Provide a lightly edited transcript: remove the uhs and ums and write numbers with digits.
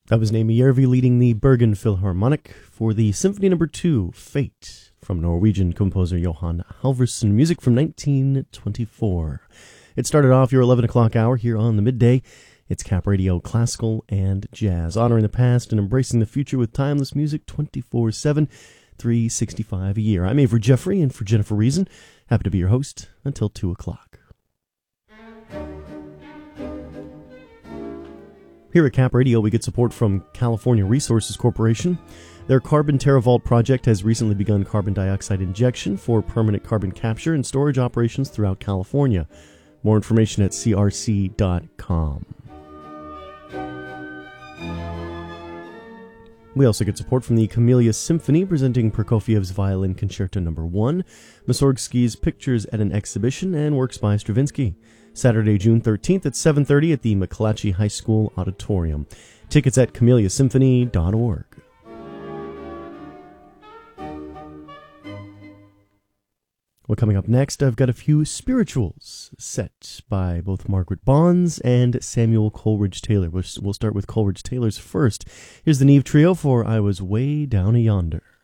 That was Naomi Järvi leading the Bergen Philharmonic for the Symphony No. 2, Fate, from Norwegian composer Johan Halvorsen, music from 1924. It started off your 11 o'clock hour here on the midday. It's Cap Radio Classical and Jazz, honoring the past and embracing the future with timeless music 24/7, 365 a year. I'm Avery Jeffrey, and for Jennifer Reason, happy to be your host until 2 o'clock. Here at Cap Radio, we get support from California Resources Corporation. Their Carbon TerraVault project has recently begun carbon dioxide injection for permanent carbon capture and storage operations throughout California. More information at crc.com. We also get support from the Camellia Symphony, presenting Prokofiev's Violin Concerto No. 1, Mussorgsky's Pictures at an Exhibition, and Works by Stravinsky. Saturday, June 13th at 7:30 at the McClatchy High School Auditorium. Tickets at camelliasymphony.org. Well, coming up next, I've got a few spirituals set by both Margaret Bonds and Samuel Coleridge Taylor. We'll start with Coleridge Taylor's first. Here's the Neve Trio for I Was Way Down Yonder.